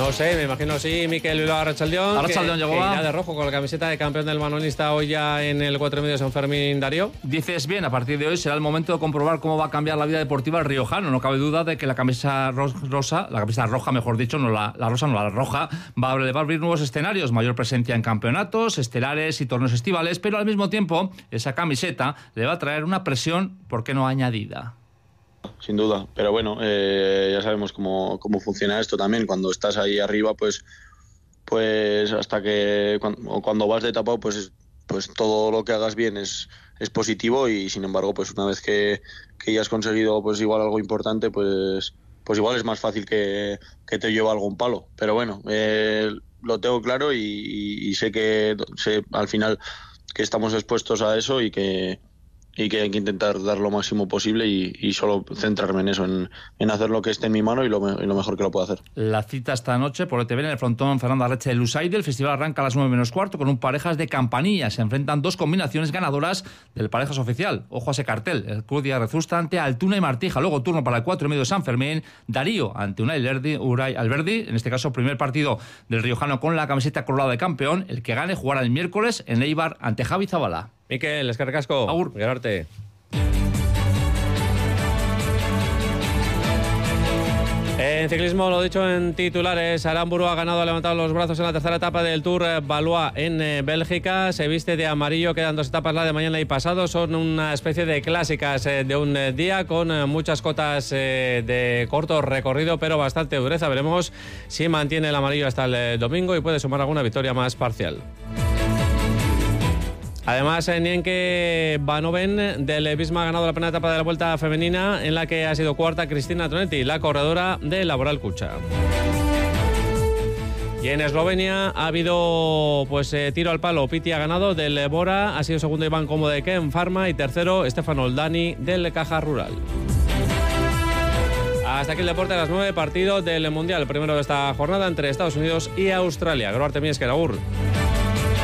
No sé, me imagino sí, Mikel Bilbao Arratsaldeon. Arratsaldeon llegó. Que irá de rojo con la camiseta de campeón del Manolista hoy ya en el 4:30 San Fermín, Darío. Dices bien, a partir de hoy será el momento de comprobar cómo va a cambiar la vida deportiva el riojano. No cabe duda de que la camisa roja, mejor dicho, la roja, va a abrir nuevos escenarios, mayor presencia en campeonatos, estelares y torneos estivales, pero al mismo tiempo esa camiseta le va a traer una presión, ¿por qué no añadida? Sin duda, pero bueno, ya sabemos cómo funciona esto también. Cuando estás ahí arriba, pues hasta que cuando vas de etapa, pues todo lo que hagas bien es positivo, y sin embargo, pues una vez que ya has conseguido pues igual algo importante, pues igual es más fácil que te lleve algún palo. Pero bueno, lo tengo claro y sé al final que estamos expuestos a eso y que hay que intentar dar lo máximo posible y solo centrarme en eso, en hacer lo que esté en mi mano y lo mejor que lo pueda hacer. La cita esta noche por ETV en el frontón Fernando Arretxe de Lusaide. El festival arranca a las 9:15 con un parejas de campanilla. Se enfrentan dos combinaciones ganadoras del parejas oficial. Ojo a ese cartel. El Club de Rezusta ante Altuna y Martija. Luego turno para el 4:30 de San Fermín. Darío ante Unai Alberdi. En este caso, primer partido del riojano con la camiseta colorada de campeón. El que gane jugará el miércoles en Eibar ante Javi Zabala. Mikel, eskerrik asko. Agur. Gerarte. En ciclismo, lo dicho en titulares, Aramburu ha levantado los brazos en la tercera etapa del Tour Valois en Bélgica. Se viste de amarillo, quedan dos etapas, la de mañana y pasado. Son una especie de clásicas de un día con muchas cotas de corto recorrido, pero bastante dureza. Veremos si mantiene el amarillo hasta el domingo y puede sumar alguna victoria más parcial. Además, Nienke Van Oven del Visma ha ganado la primera etapa de la Vuelta Femenina, en la que ha sido cuarta Cristina Tonetti, la corredora de Laboral Cucha. Y en Eslovenia ha habido tiro al palo. Piti ha ganado del Bora, ha sido segundo Iván Como de Ken Pharma y tercero Stefano Oldani del Caja Rural. Hasta aquí el deporte a las 9, partido del Mundial, el primero de esta jornada entre Estados Unidos y Australia. Gero Artemí, Agur.